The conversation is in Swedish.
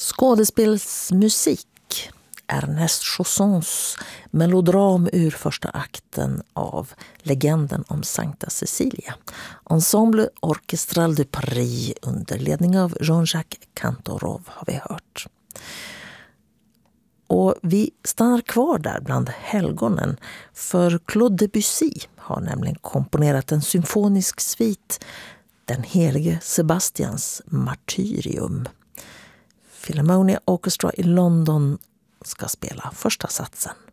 Skådespelsmusik. Ernest Chaussons melodram ur första akten av Legenden om Sankta Cecilia. Ensemble Orchestral de Paris under ledning av Jean-Jacques Cantorov har vi hört. Och vi stannar kvar där bland helgonen, för Claude Debussy har nämligen komponerat en symfonisk svit, Den helige Sebastians martyrium. Philharmonia Orchestra i London ska spela första satsen.